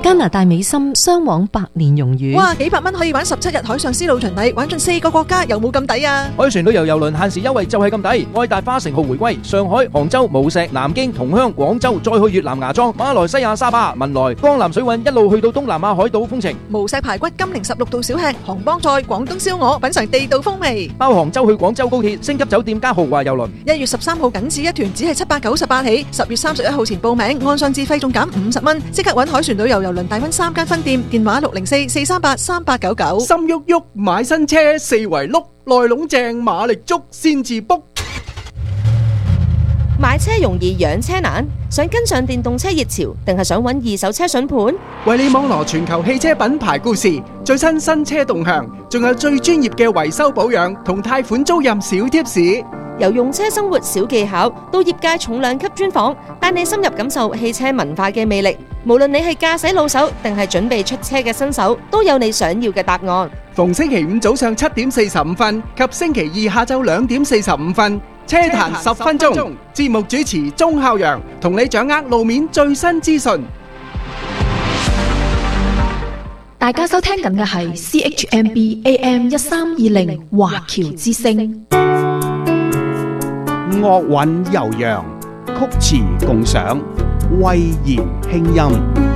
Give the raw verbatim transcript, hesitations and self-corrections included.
加拿大美心雙往百年榮譽。 哇，幾百蚊可以玩十七日海上絲路巡禮，玩盡四個國家，有冇咁抵啊？ 海船旅遊郵輪限時優惠就係咁抵，愛大花城號回歸，上海、杭州、無錫、南京、同鄉、廣州，再去越南芽莊、馬來西亞沙巴、文萊、江南水韻，一路去到東南亞海島風情。 無錫排骨、金陵十六道小吃、杭幫菜、廣東燒鵝，品嘗地道風味。 包杭州去廣州高鐵，星級酒店加豪華郵輪。 一月十三號僅此一團，只係七百九十八起，十月三十一號前報名，按上自費仲減五十蚊，即刻揾海船旅遊郵輪大溫三間分店，電話六零四四三八三八九九。 心喐喐買新車，四圍碌，內籠正馬力足先至 book。 買車容易養車難，想跟上電動車熱潮，定係想揾二手車筍盤？ 為你網羅全球汽車品牌故事、最新新車動向，仲有最專業嘅維修保養同貸款租賃小貼士。 由用車生活小技巧到業界重量級專訪，帶你深入感受汽車文化嘅魅力。無論你係駕駛老手定係準備出車嘅新手，都有你想要嘅答案。 逢星期五早上七點四十五分及星期二下晝兩點四十五分，車壇十分鐘，節目主持鐘孝陽同你掌握路面最新資訊。 大家收聽緊嘅係 C H M B A M 一三二零華僑之聲。 樂韻悠揚，曲詞共賞，慧言輕音。